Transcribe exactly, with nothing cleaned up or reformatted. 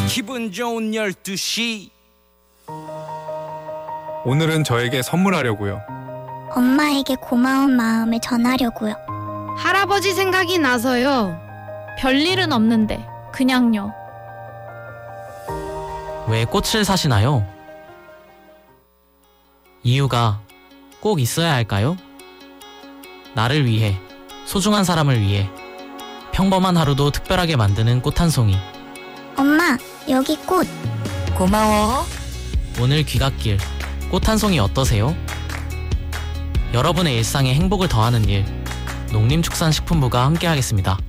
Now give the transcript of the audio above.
기분 좋은 열두 시. 오늘은 저에게 선물하려고요. 엄마에게 고마운 마음을 전하려고요. 할아버지 생각이 나서요. 별일은 없는데 그냥요. 왜 꽃을 사시나요? 이유가 꼭 있어야 할까요? 나를 위해, 소중한 사람을 위해 평범한 하루도 특별하게 만드는 꽃 한 송이. 엄마, 여기 꽃. 고마워. 오늘 귀갓길 꽃 한 송이 어떠세요? 여러분의 일상에 행복을 더하는 일, 농림축산식품부가 함께하겠습니다.